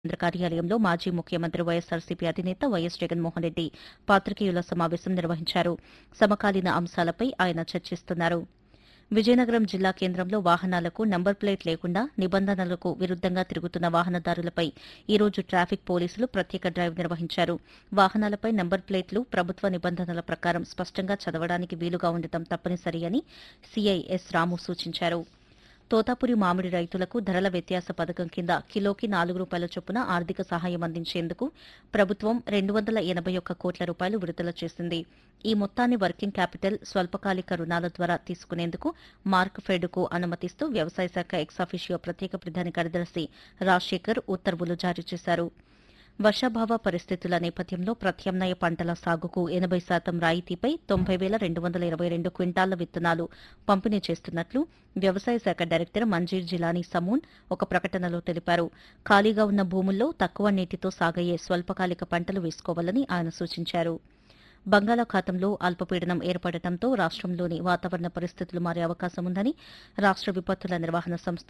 కేంద్ర కార్యాలయంలో మాజీ ముఖ్యమంత్రి వైఎస్సార్సీపీ అధినేత వైఎస్ జగన్మోహన్ రెడ్డి పాత్రికేయుల సమావేశం నిర్వహించారు. సమకాలీన అంశాలపై ఆయన చర్చిస్తున్నారు. విజయనగరం జిల్లా కేంద్రంలో వాహనాలకు నంబర్ ప్లేట్ లేకుండా నిబంధనలకు విరుద్దంగా తిరుగుతున్న వాహనదారులపై ఈ రోజు ట్రాఫిక్ పోలీసులు ప్రత్యేక డ్రైవ్ నిర్వహించారు. వాహనాలపై నంబర్ ప్లేట్లు ప్రభుత్వ నిబంధనల ప్రకారం స్పష్టంగా చదవడానికి వీలుగా ఉండటం తప్పనిసరి అని సీఐ ఎస్ రాము సూచించారు. తోతాపురి మామిడి రైతులకు ధరల వ్యత్యాస పథకం కింద కిలోకి ₹4 చొప్పున ఆర్థిక సహాయం అందించేందుకు ప్రభుత్వం ₹281 కోట్ల విడుదల చేసింది. ఈ మొత్తాన్ని వర్కింగ్ క్యాపిటల్, స్వల్పకాలిక రుణాల ద్వారా తీసుకునేందుకు మార్క్ ఫెడ్కు అనుమతిస్తూ వ్యవసాయ శాఖ ఎక్సాఫిషియో ప్రత్యేక ప్రధాన కార్యదర్శి రాజశేఖర్ ఉత్తర్వులు జారీ చేశారు. వర్షాభావ పరిస్థితుల నేపథ్యంలో ప్రత్యామ్నాయ పంటల సాగుకు 80% రాయితీపై 90,222 క్వింటాళ్ల విత్తనాలు పంపిణీ చేస్తున్నట్లు వ్యవసాయ శాఖ డైరెక్టర్ మంజీర్ జిలానీ సమూన్ ఒక ప్రకటనలో తెలిపారు. ఖాళీగా ఉన్న భూముల్లో తక్కువ నీటితో సాగయ్యే స్వల్పకాలిక పంటలు వేసుకోవాలని ఆయన సూచించారు. బంగాళాఖాతంలో అల్పపీడనం ఏర్పడటంతో రాష్టంలోని వాతావరణ పరిస్థితులు మారే అవకాశం ఉందని రాష్ట విపత్తుల నిర్వహణ సంస్థ